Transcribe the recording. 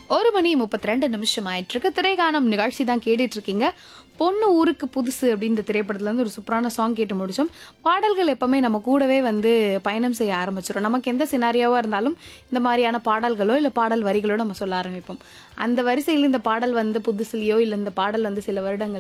1:32 ஆயிட்டிருக்கு. திரைகானம் நிகழ்ச்சி தான் கேட்டுட்டு இருக்கீங்க. பொண்ணு ஊருக்கு புதுசு அப்படின்ற திரைப்படத்துல இருந்து ஒரு சூப்பரான சாங் கேட்டு முடிச்சோம். பாடல்கள் எப்பவுமே நம்ம கூடவே வந்து பயணம் செய்ய ஆரம்பிச்சிடும். நமக்கு எந்த சினாரியோவா இருந்தாலும் இந்த மாதிரியான பாடல்களோ இல்ல பாடல் வரிகளோ நம்ம சொல்ல ஆரம்பிப்போம். அந்த வரிசையில் இந்த பாடல் வந்து புதுசுலையோ இல்ல இந்த பாடல் வந்து சில வருடங்கள்